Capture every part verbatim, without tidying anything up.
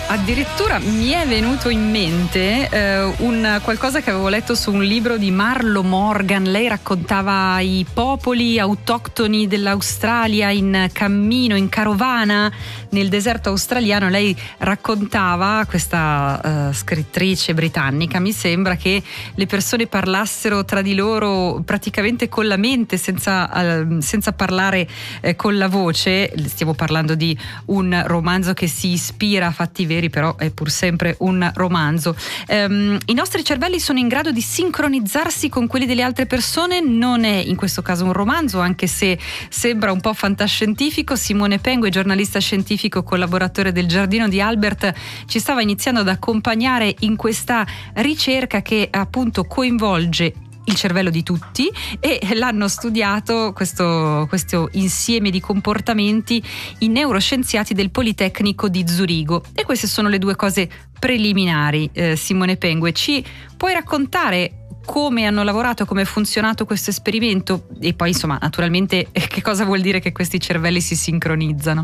Addirittura mi è venuto in mente eh, un qualcosa che avevo letto su un libro di Marlo Morgan. Lei raccontava i popoli autoctoni dell'Australia in cammino, in carovana nel deserto australiano. Lei raccontava, questa uh, scrittrice britannica, mi sembra, che le persone parlassero tra di loro praticamente con la mente, senza, uh, senza parlare eh, con la voce. Stiamo parlando di un romanzo che si ispira a fatti veri, però è pur sempre un romanzo. Um, I nostri cervelli sono in grado di sincronizzarsi con quelli delle altre persone. Non è in questo caso un romanzo, anche se sembra un po' fantascientifico. Simone Pengue, giornalista scientifico, collaboratore del Giardino di Albert, ci stava iniziando ad accompagnare in questa ricerca che appunto coinvolge il cervello di tutti, e l'hanno studiato questo, questo insieme di comportamenti i neuroscienziati del Politecnico di Zurigo, e queste sono le due cose preliminari. eh, Simone Pengue, ci puoi raccontare come hanno lavorato, come è funzionato questo esperimento, e poi insomma naturalmente che cosa vuol dire che questi cervelli si sincronizzano?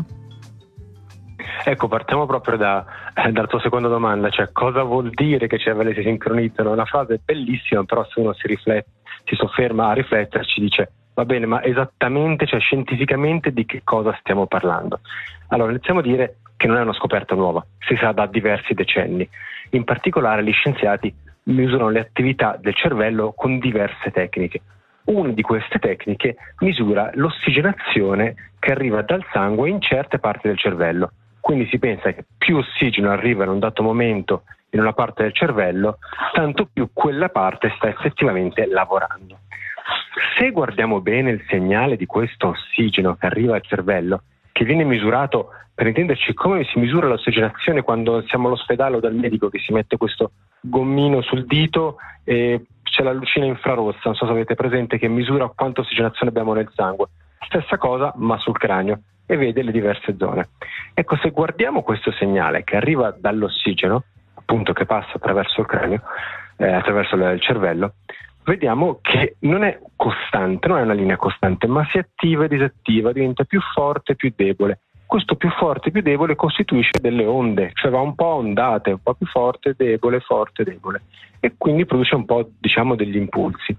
Ecco, partiamo proprio da, eh, dalla tua seconda domanda, cioè cosa vuol dire che i cervelli si sincronizzano? È una frase bellissima, però se uno si riflette, si sofferma a rifletterci, dice va bene, ma esattamente, cioè scientificamente di che cosa stiamo parlando? Allora, iniziamo a dire che non è una scoperta nuova, si sa da diversi decenni. In particolare gli scienziati misurano le attività del cervello con diverse tecniche. Una di queste tecniche misura l'ossigenazione che arriva dal sangue in certe parti del cervello. Quindi si pensa che più ossigeno arriva in un dato momento in una parte del cervello, tanto più quella parte sta effettivamente lavorando. Se guardiamo bene il segnale di questo ossigeno che arriva al cervello, che viene misurato, per intenderci, come si misura l'ossigenazione quando siamo all'ospedale o dal medico che si mette questo gommino sul dito e c'è la lucina infrarossa, non so se avete presente, che misura quanta ossigenazione abbiamo nel sangue. Stessa cosa, ma sul cranio, e vede le diverse zone. Ecco, se guardiamo questo segnale che arriva dall'ossigeno, appunto che passa attraverso il cranio, eh, attraverso il cervello, vediamo che non è costante, non è una linea costante, ma si attiva e disattiva, diventa più forte e più debole. Questo più forte e più debole costituisce delle onde, cioè va un po' a ondate, un po' più forte, debole, forte, debole, e quindi produce un po', diciamo, degli impulsi.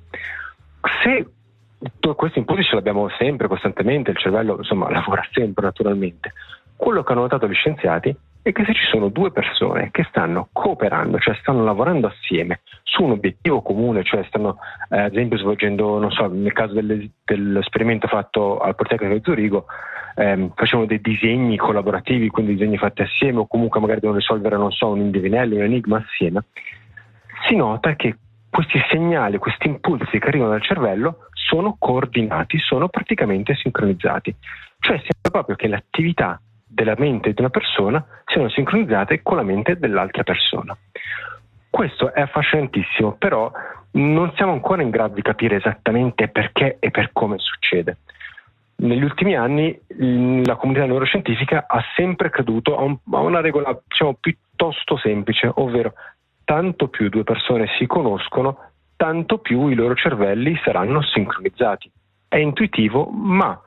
Se questi impulsi ce l'abbiamo sempre, costantemente, il cervello insomma lavora sempre naturalmente. Quello che hanno notato gli scienziati è che se ci sono due persone che stanno cooperando, cioè stanno lavorando assieme su un obiettivo comune, cioè stanno eh, ad esempio svolgendo, non so, nel caso delle, dell'esperimento fatto al Politecnico di Zurigo, ehm, facevano dei disegni collaborativi, quindi disegni fatti assieme, o comunque magari devono risolvere, non so, un indovinello, un enigma assieme, si nota che questi segnali, questi impulsi che arrivano dal cervello sono coordinati, sono praticamente sincronizzati. Cioè sembra proprio che le attività della mente di una persona siano sincronizzate con la mente dell'altra persona. Questo è affascinantissimo, però non siamo ancora in grado di capire esattamente perché e per come succede. Negli ultimi anni la comunità neuroscientifica ha sempre creduto a, un, a una regola, diciamo, piuttosto semplice, ovvero tanto più due persone si conoscono, tanto più i loro cervelli saranno sincronizzati. È intuitivo, ma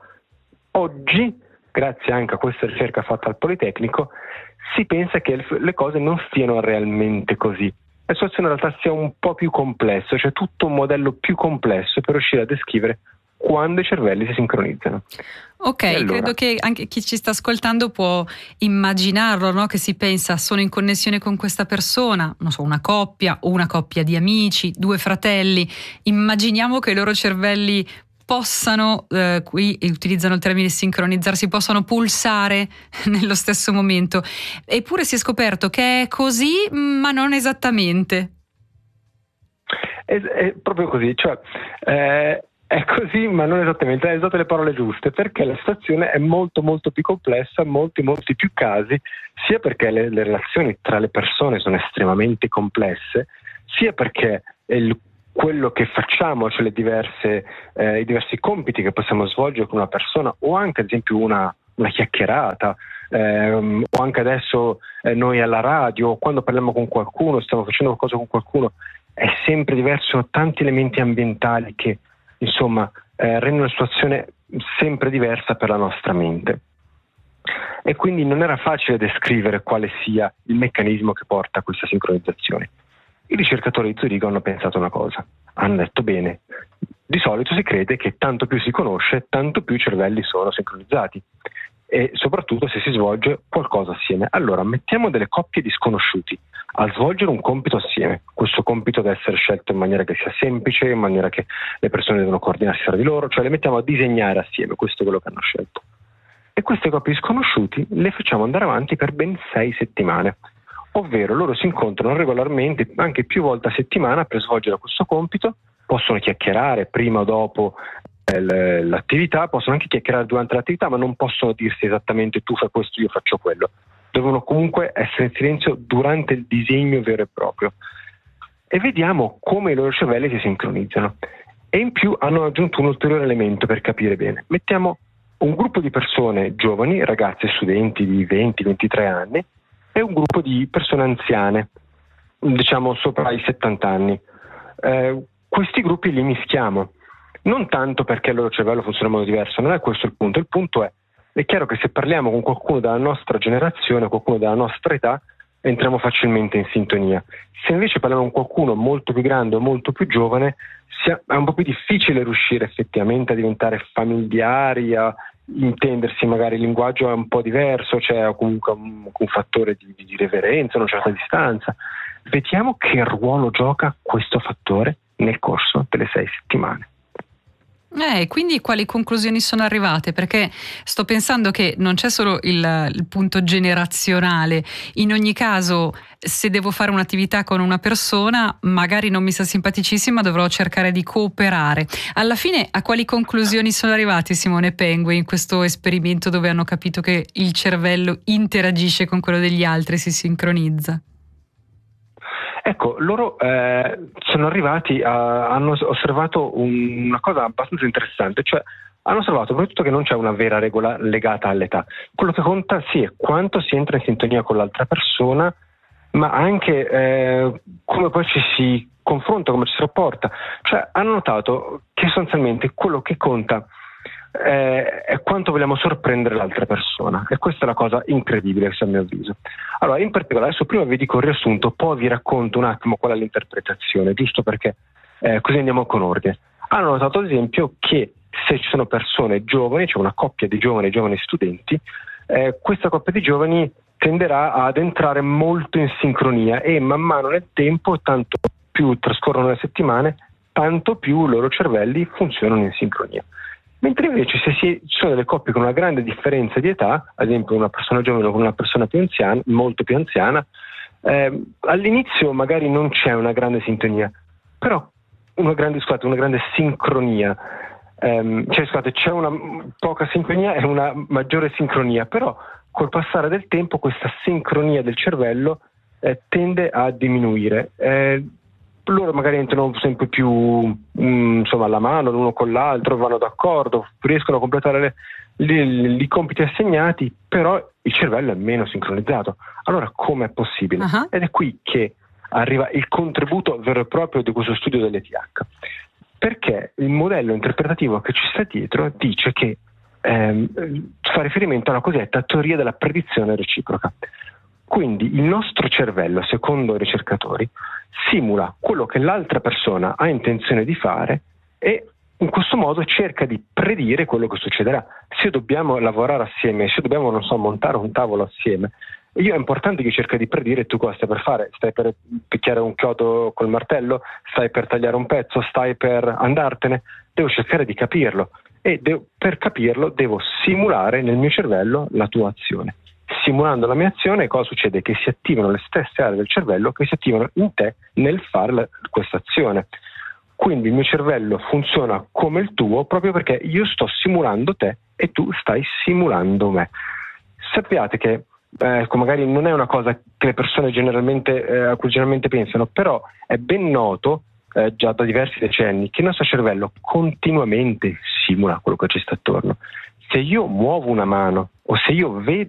oggi, grazie anche a questa ricerca fatta al Politecnico, si pensa che le cose non stiano realmente così. La situazione in realtà sia un po' più complesso, cioè tutto un modello più complesso per riuscire a descrivere quando i cervelli si sincronizzano. Ok, allora, credo che anche chi ci sta ascoltando può immaginarlo, no? Che si pensa, sono in connessione con questa persona, non so, una coppia o una coppia di amici, due fratelli. Immaginiamo che i loro cervelli possano, eh, qui utilizzano il termine sincronizzarsi, possano pulsare nello stesso momento. Eppure si è scoperto che è così, ma non esattamente. È, è proprio così, cioè eh, è così, ma non esattamente, hai usato le parole giuste, perché la situazione è molto molto più complessa, molti molti più casi, sia perché le, le relazioni tra le persone sono estremamente complesse, sia perché il quello che facciamo, cioè le diverse, eh, i diversi compiti che possiamo svolgere con una persona, o anche ad esempio una, una chiacchierata, ehm, o anche adesso eh, noi alla radio, quando parliamo con qualcuno, stiamo facendo qualcosa con qualcuno, è sempre diverso, sono tanti elementi ambientali che insomma eh, rendono la situazione sempre diversa per la nostra mente. e quindi non era facile descrivere quale sia il meccanismo che porta a questa sincronizzazione. I ricercatori di Zurigo hanno pensato una cosa, hanno detto bene, di solito si crede che tanto più si conosce, tanto più i cervelli sono sincronizzati e soprattutto se si svolge qualcosa assieme. Allora mettiamo delle coppie di sconosciuti a svolgere un compito assieme. Questo compito deve essere scelto in maniera che sia semplice, in maniera che le persone devono coordinarsi tra di loro, cioè le mettiamo a disegnare assieme, questo è quello che hanno scelto. E queste coppie di sconosciuti le facciamo andare avanti per ben sei settimane, ovvero loro si incontrano regolarmente, anche più volte a settimana, per svolgere questo compito, possono chiacchierare prima o dopo eh, l'attività, possono anche chiacchierare durante l'attività, ma non possono dirsi esattamente tu fai questo, io faccio quello. Devono comunque essere in silenzio durante il disegno vero e proprio. E vediamo come i loro cervelli si sincronizzano. E in più hanno aggiunto un ulteriore elemento per capire bene. Mettiamo un gruppo di persone giovani, ragazze studenti di venti ventitré anni, e un gruppo di persone anziane, diciamo sopra i settanta anni. Eh, questi gruppi li mischiamo, non tanto perché il loro cervello funziona in modo diverso, non è questo il punto. Il punto è, è chiaro che se parliamo con qualcuno della nostra generazione, qualcuno della nostra età, entriamo facilmente in sintonia. Se invece parliamo con qualcuno molto più grande o molto più giovane, è un po' più difficile riuscire effettivamente a diventare familiari, a intendersi, magari il linguaggio è un po' diverso, c'è comunque un, un fattore di, di reverenza, una certa distanza. Vediamo che ruolo gioca questo fattore nel corso delle sei settimane. Eh, quindi quali conclusioni sono arrivate? Perché sto pensando che non c'è solo il, il punto generazionale. In ogni caso, se devo fare un'attività con una persona, magari non mi sta simpaticissima, dovrò cercare di cooperare. Alla fine, a quali conclusioni sono arrivati Simone Pengue in questo esperimento dove hanno capito che il cervello interagisce con quello degli altri, si sincronizza? Ecco, loro eh, sono arrivati, a, hanno osservato un, una cosa abbastanza interessante, cioè hanno osservato soprattutto che non c'è una vera regola legata all'età. Quello che conta sì è quanto si entra in sintonia con l'altra persona, ma anche eh, come poi ci si confronta, come ci si rapporta. Cioè hanno notato che sostanzialmente quello che conta Eh, è quanto vogliamo sorprendere l'altra persona, e questa è la cosa incredibile a mio avviso. Allora, in particolare, adesso prima vi dico il riassunto, poi vi racconto un attimo qual è l'interpretazione, giusto perché eh, così andiamo con ordine. Hanno notato ad esempio che se ci sono persone giovani, c'è cioè una coppia di giovani giovani studenti, eh, questa coppia di giovani tenderà ad entrare molto in sincronia e man mano nel tempo, tanto più trascorrono le settimane, tanto più i loro cervelli funzionano in sincronia. Mentre invece se ci sono delle coppie con una grande differenza di età, ad esempio una persona giovane con una persona più anziana, molto più anziana, eh, all'inizio magari non c'è una grande sintonia, però una grande, scusate, una grande sincronia, eh, cioè scusate, c'è una poca sincronia e una maggiore sincronia, però col passare del tempo questa sincronia del cervello eh, tende a diminuire. Eh, loro magari entrano sempre più mh, insomma alla mano l'uno con l'altro, vanno d'accordo, riescono a completare i compiti assegnati, però il cervello è meno sincronizzato. Allora com'è possibile? Uh-huh. Ed è qui che arriva il contributo vero e proprio di questo studio dell'E T H, perché il modello interpretativo che ci sta dietro dice che ehm, fa riferimento alla cosiddetta teoria della predizione reciproca. Quindi il nostro cervello, secondo i ricercatori, simula quello che l'altra persona ha intenzione di fare e in questo modo cerca di predire quello che succederà. Se dobbiamo lavorare assieme, se dobbiamo, non so, montare un tavolo assieme, io è importante che cerchi di predire tu cosa stai per fare. Stai per picchiare un chiodo col martello? Stai per tagliare un pezzo? Stai per andartene? Devo cercare di capirlo e devo, per capirlo devo simulare nel mio cervello la tua azione. Simulando la mia azione, cosa succede? Che si attivano le stesse aree del cervello che si attivano in te nel fare questa azione. Quindi il mio cervello funziona come il tuo proprio perché io sto simulando te e tu stai simulando me. Sappiate che eh, magari non è una cosa che le persone generalmente, eh, a cui generalmente pensano, però è ben noto eh, già da diversi decenni che il nostro cervello continuamente simula quello che ci sta attorno. Se io muovo una mano o se io vedo